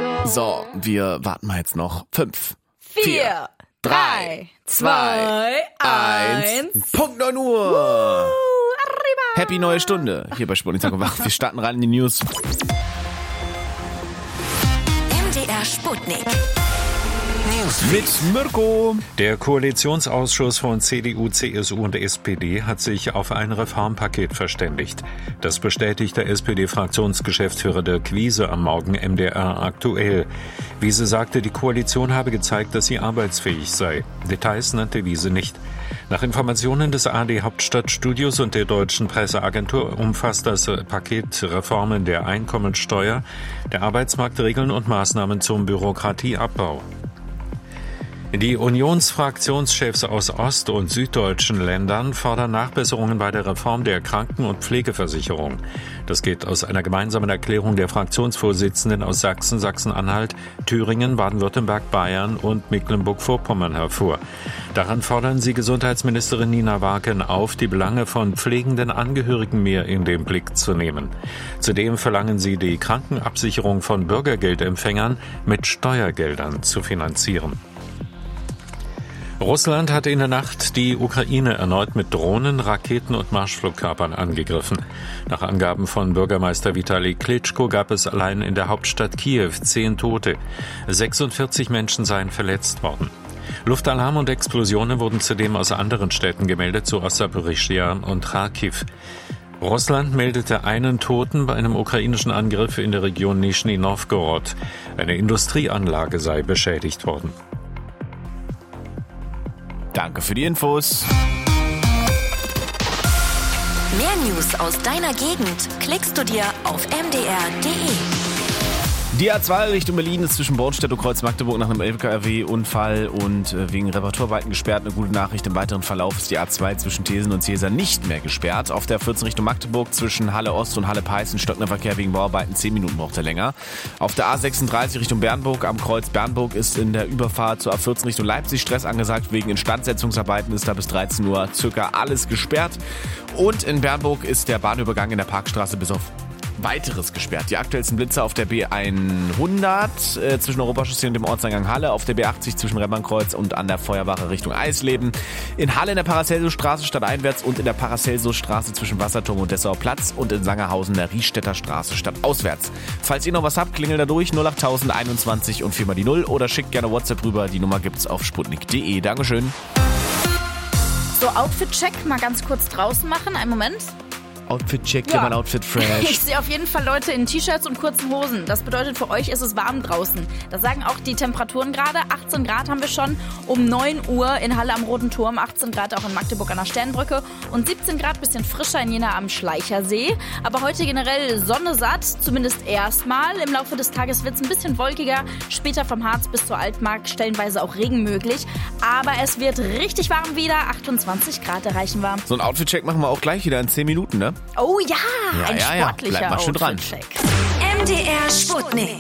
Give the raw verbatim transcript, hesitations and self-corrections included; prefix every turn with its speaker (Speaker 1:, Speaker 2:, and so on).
Speaker 1: So, wir warten mal jetzt noch. Fünf,
Speaker 2: Vier, drei, zwei, eins.
Speaker 1: Punkt neun Uhr.
Speaker 2: Uh,
Speaker 1: Happy neue Stunde hier bei Sputnik Tag und Wach. Wir starten rein in die News.
Speaker 3: M D R Sputnik.
Speaker 1: Mit Mirko.
Speaker 4: Der Koalitionsausschuss von C D U, C S U und S P D hat sich auf ein Reformpaket verständigt. Das bestätigt der S P D-Fraktionsgeschäftsführer Dirk Wiese am Morgen M D R aktuell. Wiese sagte, die Koalition habe gezeigt, dass sie arbeitsfähig sei. Details nannte Wiese nicht. Nach Informationen des A R D-Hauptstadtstudios und der Deutschen Presseagentur umfasst das Paket Reformen der Einkommensteuer, der Arbeitsmarktregeln und Maßnahmen zum Bürokratieabbau. Die Unionsfraktionschefs aus ost- und süddeutschen Ländern fordern Nachbesserungen bei der Reform der Kranken- und Pflegeversicherung. Das geht aus einer gemeinsamen Erklärung der Fraktionsvorsitzenden aus Sachsen, Sachsen-Anhalt, Thüringen, Baden-Württemberg, Bayern und Mecklenburg-Vorpommern hervor. Daran fordern sie Gesundheitsministerin Nina Wagen auf, die Belange von pflegenden Angehörigen mehr in den Blick zu nehmen. Zudem verlangen sie, die Krankenabsicherung von Bürgergeldempfängern mit Steuergeldern zu finanzieren. Russland hat in der Nacht die Ukraine erneut mit Drohnen, Raketen und Marschflugkörpern angegriffen. Nach Angaben von Bürgermeister Vitali Klitschko gab es allein in der Hauptstadt Kiew zehn Tote. sechsundvierzig Menschen seien verletzt worden. Luftalarm und Explosionen wurden zudem aus anderen Städten gemeldet, so aus Saporischschja und Charkiw. Russland meldete einen Toten bei einem ukrainischen Angriff in der Region Nischni Nowgorod. Eine Industrieanlage sei beschädigt worden.
Speaker 1: Danke für die Infos.
Speaker 3: Mehr News aus deiner Gegend klickst du dir auf m d r punkt d e.
Speaker 1: Die A zwei Richtung Berlin ist zwischen Bornstedt und Kreuz-Magdeburg nach einem L K W-Unfall und wegen Reparaturarbeiten gesperrt. Eine gute Nachricht: Im weiteren Verlauf ist die A zwei zwischen Thesen und Cäsar nicht mehr gesperrt. Auf der vierzehn Richtung Magdeburg zwischen Halle Ost und Halle Peißen stockender Verkehr wegen Bauarbeiten. zehn Minuten braucht er länger. Auf der A sechsunddreißig Richtung Bernburg am Kreuz Bernburg ist in der Überfahrt zur A vierzehn Richtung Leipzig Stress angesagt. Wegen Instandsetzungsarbeiten ist da bis dreizehn Uhr circa alles gesperrt. Und in Bernburg ist der Bahnübergang in der Parkstraße bis auf Weiteres gesperrt. Die aktuellsten Blitze auf der B hundert äh, zwischen Europachaussee und dem Ortseingang Halle, auf der B achtzig zwischen Remmernkreuz und an der Feuerwache Richtung Eisleben, in Halle in der Paracelsusstraße stadteinwärts und in der Paracelsusstraße zwischen Wasserturm und Dessauer Platz und in Sangerhausen der Riesstädter Straße stadtauswärts. Falls ihr noch was habt, klingelt da durch null acht null null einundzwanzig und vier mal die null oder schickt gerne WhatsApp rüber. Die Nummer gibt's auf sputnik punkt d e. Dankeschön.
Speaker 2: So, Outfit-Check mal ganz kurz draußen machen. Einen Moment.
Speaker 1: Outfit-Check,
Speaker 2: Ja.
Speaker 1: mein Outfit fresh.
Speaker 2: Ich sehe auf jeden Fall Leute in T-Shirts und kurzen Hosen. Das bedeutet, für euch ist es warm draußen. Das sagen auch die Temperaturen gerade. achtzehn Grad haben wir schon um neun Uhr in Halle am Roten Turm, achtzehn Grad auch in Magdeburg an der Sternbrücke und siebzehn Grad, bisschen frischer in Jena am Schleichersee. Aber heute generell Sonne satt, zumindest erstmal. Im Laufe des Tages wird es ein bisschen wolkiger. Später vom Harz bis zur Altmark stellenweise auch Regen möglich. Aber es wird richtig warm wieder. achtundzwanzig Grad erreichen wir.
Speaker 1: So ein Outfit-Check machen wir auch gleich wieder in zehn Minuten, ne?
Speaker 2: Oh ja,
Speaker 1: Ja,
Speaker 2: ein
Speaker 1: ja, ja.
Speaker 2: sportlicher
Speaker 1: Bleib mal schön dran.
Speaker 2: Outfit-Check.
Speaker 3: M D R Sputnik.